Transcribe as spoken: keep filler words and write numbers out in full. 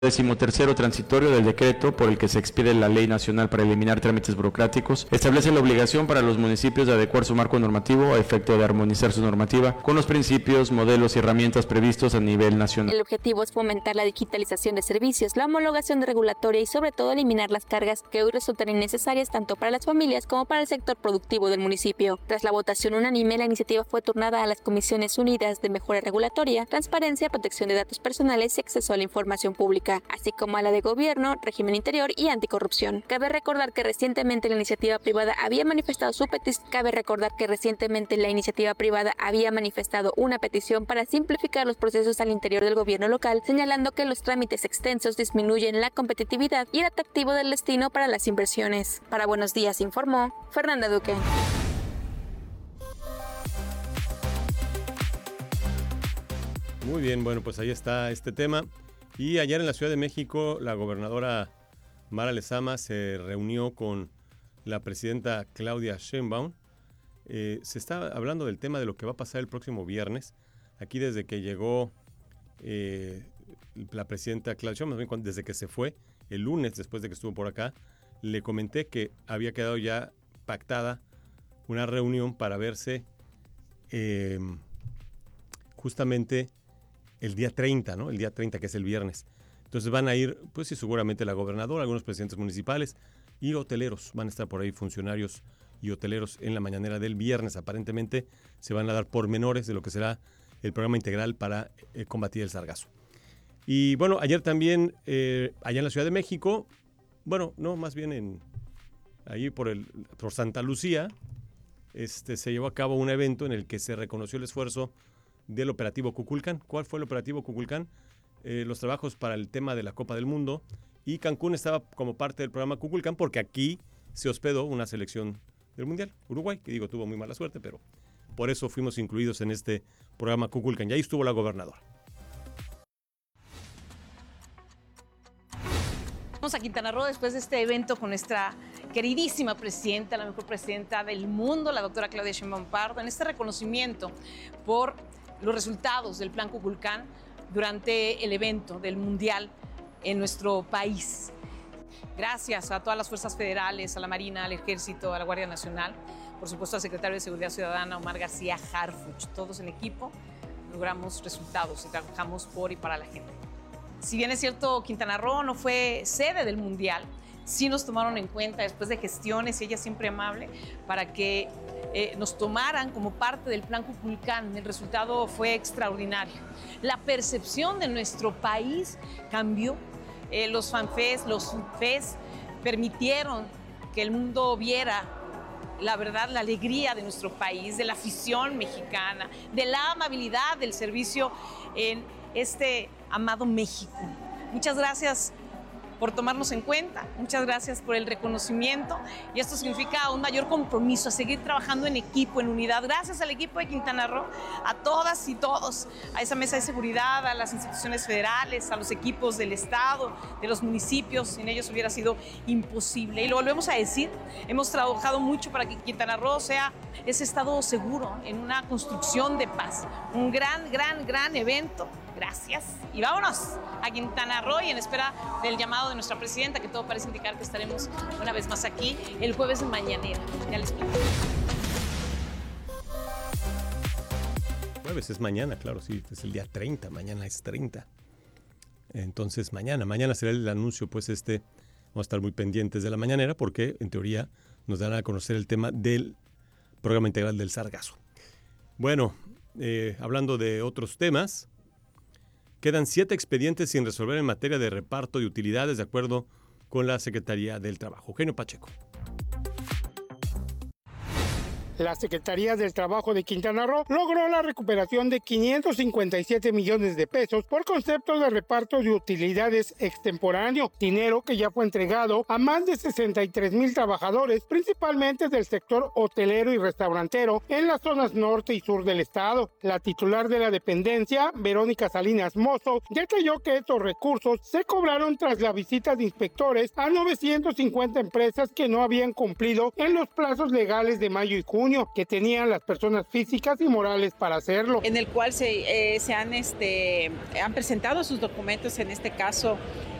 Decimotercero transitorio del decreto por el que se expide la Ley Nacional para eliminar trámites burocráticos establece la obligación para los municipios de adecuar su marco normativo a efecto de armonizar su normativa con los principios, modelos y herramientas previstos a nivel nacional. El objetivo es fomentar la digitalización de servicios, la homologación regulatoria y sobre todo eliminar las cargas que hoy resultan innecesarias tanto para las familias como para el sector productivo del municipio. Tras la votación unánime, la iniciativa fue turnada a las Comisiones Unidas de Mejora Regulatoria, Transparencia, Protección de Datos Personales y Acceso a la Información Pública, así como a la de Gobierno, Régimen Interior y Anticorrupción. Cabe recordar que recientemente la iniciativa privada había manifestado su petición. Cabe recordar que recientemente la iniciativa privada había manifestado una petición para simplificar los procesos al interior del gobierno local, señalando que los trámites extensos disminuyen la competitividad y el atractivo del destino para las inversiones. Para Buenos Días informó Fernanda Duque. Muy bien, bueno, pues ahí está este tema. Y ayer en la Ciudad de México, la gobernadora Mara Lezama se reunió con la presidenta Claudia Sheinbaum. Eh, se está hablando del tema de lo que va a pasar el próximo viernes. Aquí desde que llegó eh, la presidenta Claudia Sheinbaum, desde que se fue el lunes, después de que estuvo por acá, le comenté que había quedado ya pactada una reunión para verse eh, justamente el día treinta, ¿no? El día treinta, que es el viernes. Entonces van a ir, pues sí, seguramente la gobernadora, algunos presidentes municipales y hoteleros. Van a estar por ahí funcionarios y hoteleros en la mañanera del viernes. Aparentemente se van a dar pormenores de lo que será el programa integral para eh, combatir el sargazo. Y bueno, ayer también, eh, allá en la Ciudad de México, bueno, no, más bien en ahí por, el, por Santa Lucía, este, se llevó a cabo un evento en el que se reconoció el esfuerzo del operativo Kukulcán. ¿Cuál fue el operativo Kukulcán? Eh, los trabajos para el tema de la Copa del Mundo, y Cancún estaba como parte del programa Kukulcán porque aquí se hospedó una selección del Mundial, Uruguay, que digo, tuvo muy mala suerte, pero por eso fuimos incluidos en este programa Kukulcán, y ahí estuvo la gobernadora. Vamos a Quintana Roo después de este evento con nuestra queridísima presidenta, la mejor presidenta del mundo, la doctora Claudia Sheinbaum Pardo, en este reconocimiento por los resultados del Plan Kukulcán durante el evento del Mundial en nuestro país. Gracias a todas las fuerzas federales, a la Marina, al Ejército, a la Guardia Nacional, por supuesto al secretario de Seguridad Ciudadana, Omar García Harfuch, todos en equipo logramos resultados y trabajamos por y para la gente. Si bien es cierto, Quintana Roo no fue sede del Mundial, sí nos tomaron en cuenta después de gestiones, y ella siempre amable, para que eh, nos tomaran como parte del Plan Kukulcán. El resultado fue extraordinario. La percepción de nuestro país cambió. Eh, los fanfest, los fest permitieron que el mundo viera la verdad, la alegría de nuestro país, de la afición mexicana, de la amabilidad del servicio en este amado México. Muchas gracias por tomarnos en cuenta, muchas gracias por el reconocimiento, y esto significa un mayor compromiso a seguir trabajando en equipo, en unidad. Gracias al equipo de Quintana Roo, a todas y todos, a esa mesa de seguridad, a las instituciones federales, a los equipos del Estado, de los municipios. Sin ellos hubiera sido imposible. Y lo volvemos a decir, hemos trabajado mucho para que Quintana Roo sea ese estado seguro, en una construcción de paz. Un gran, gran, gran evento. Gracias. Y vámonos a Quintana Roo, y en espera del llamado de nuestra presidenta, que todo parece indicar que estaremos una vez más aquí el jueves en Mañanera. Ya les explico. Jueves es mañana, claro, sí, es el día treinta, mañana es treinta. Entonces mañana, mañana será el anuncio, pues este, vamos a estar muy pendientes de la mañanera porque en teoría nos darán a conocer el tema del programa integral del sargazo. Bueno, eh, hablando de otros temas, quedan siete expedientes sin resolver en materia de reparto de utilidades, de acuerdo con la Secretaría del Trabajo. Eugenio Pacheco. La Secretaría del Trabajo de Quintana Roo logró la recuperación de quinientos cincuenta y siete millones de pesos por concepto de reparto de utilidades extemporáneo, dinero que ya fue entregado a más de sesenta y tres mil trabajadores, principalmente del sector hotelero y restaurantero en las zonas norte y sur del estado. La titular de la dependencia, Verónica Salinas Mozo, detalló que estos recursos se cobraron tras la visita de inspectores a novecientas cincuenta empresas que no habían cumplido en los plazos legales de mayo y junio. junio que tenían las personas físicas y morales para hacerlo. En el cual se, eh, se han, este, han presentado sus documentos, en este caso